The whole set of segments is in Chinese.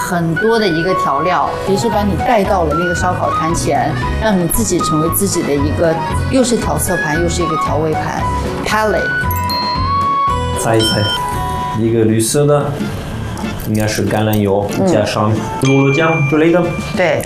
很多的一个调料，也是把你带到了那个烧烤摊前，让你自己成为自己的一个，又是调色盘，又是一个调味盘 ，palette。 猜一猜，一个绿色的，应该是橄榄油，加上罗勒酱之类的。 对。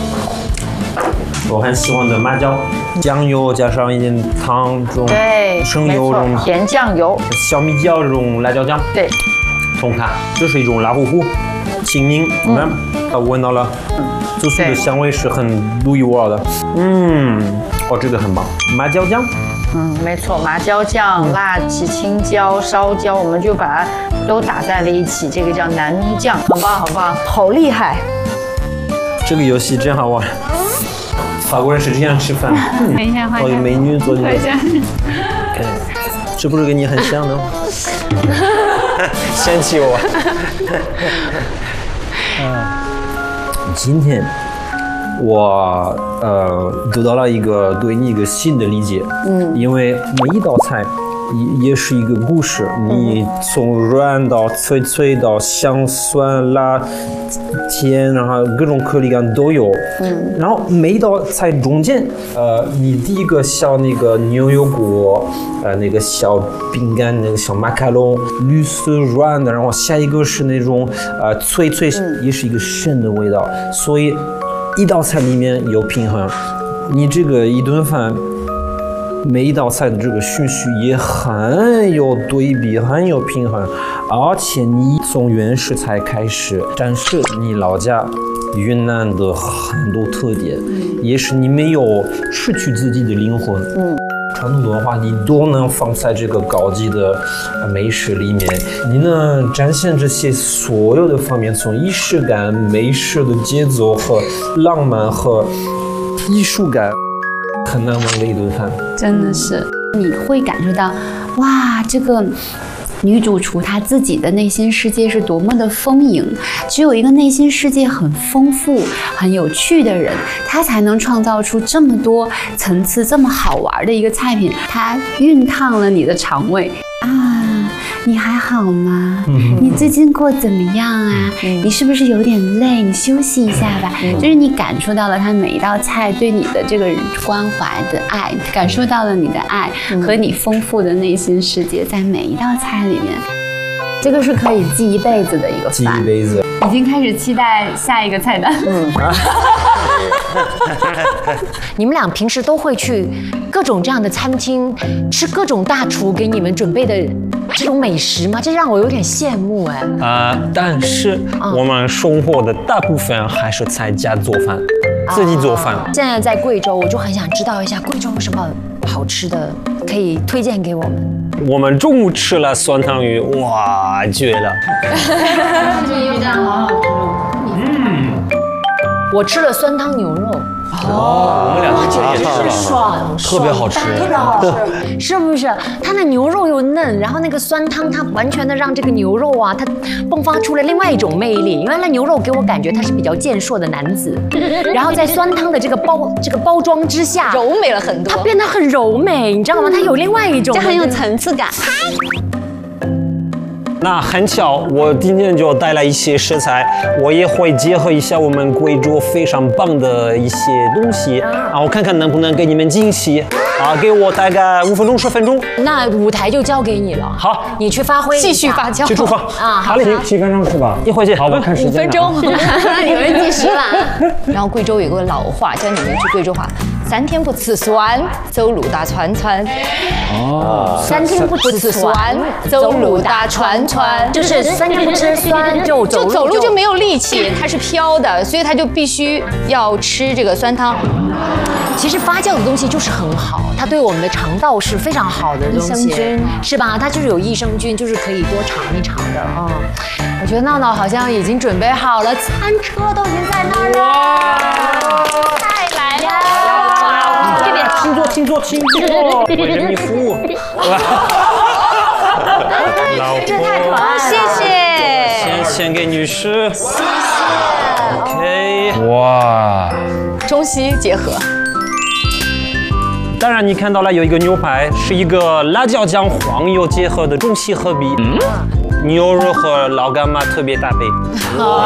我很喜欢的麻椒，酱油加上一点糖，这种对， 生油这种甜酱油， 小米椒这种辣椒酱， 对， 重卡，这是一种辣乎乎、清明，它闻到了，猪素的香味是很独一无二的，哦，这个很棒，麻椒酱， 没错，麻椒酱、辣子、青椒、烧椒，我们就把它都打在了一起，这个叫南泥酱，好棒，好棒，好厉害！ 这个游戏真好玩。法国人是这样吃饭。 等一下，换一下。 美女做这个。这不是跟你很像的吗？嫌弃我。今天我得到了一个对你一个新的理解。因为每一道菜也是一个故事，你从软到脆脆到香酸辣甜，然后各种颗粒感都有。然后每一道菜中间，你第一个小那个牛油果，那个小饼干，那个小马卡龙，绿色软的，然后下一个是那种脆脆，也是一个生的味道。所以一道菜里面有平衡，你这个一顿饭。每一道菜的这个顺序也很有对比，很有平衡，而且你从原食材开始展示你老家云南的很多特点，也是你没有失去自己的灵魂。传统的文化你都能放在这个高级的美食里面，你能展现这些所有的方面，从仪式感、美食的节奏和浪漫和艺术感。很难忘的一顿饭， 真的是，你会感受到，哇，这个女主厨她自己的内心世界是多么的丰盈。只有一个内心世界很丰富、很有趣的人，她才能创造出这么多层次、这么好玩的一个菜品。它熨烫了你的肠胃啊！你还好吗？你最近过怎么样啊？你是不是有点累？你休息一下吧。就是你感受到了他每一道菜对你的这个关怀的爱，感受到了你的爱和你丰富的内心世界，在每一道菜里面，这个是可以记一辈子的一个饭。 记一辈子。 已经开始期待下一个菜单。 你们俩平时都会去各种这样的餐厅吃各种大厨给你们准备的这种美食吗？这让我有点羡慕哎。 但是我们生活的大部分还是在家做饭，自己做饭。 现在在贵州，我就很想知道一下贵州有什么好吃的，可以推荐给我们。 我们中午吃了酸汤鱼，哇，绝了！ 这鱼蛋好好吃。 我吃了酸汤牛肉。 我们俩简直是爽， 特别好吃， 特别好吃，是不是？它的牛肉又嫩，然后那个酸汤，它完全的让这个牛肉啊，它迸发出了另外一种魅力。原来牛肉给我感觉他是比较健硕的男子，然后在酸汤的这个包装之下， 柔美了很多， 它变得很柔美，你知道吗？它有另外一种， 这很有层次感。 那很巧，我今天就带来一些食材，我也会结合一下我们贵州非常棒的一些东西，然后看看能不能给你们惊喜。给我大概5分钟10分钟， 那舞台就交给你了。 好， 你去发挥， 继续发酵。 去厨房好 ，7分钟是吧？一会儿见。好，我看时间。5分钟， 有人计时了。然后贵州有个老话，教你们一句贵州话：3天不吃酸，走路大串串。 3天不吃酸， 走路大串串。 就是3天不吃酸就走路就没有力气，它是飘的，所以它就必须要吃这个酸汤。 其实发酵的东西就是很好，它对我们的肠道是非常好的东西，益生菌是吧？它就是有益生菌，就是可以多尝一尝的啊。我觉得闹闹好像已经准备好了，餐车都已经在那儿了，太来了！这边请坐，为人民服务。 这太可爱了， 谢谢。 先给女士。 谢谢。 OK， 哇， 中西结合。 当然，你看到了有一个牛排，是一个辣椒酱黄油结合的中西合璧，牛肉和老干妈特别搭配。 哦，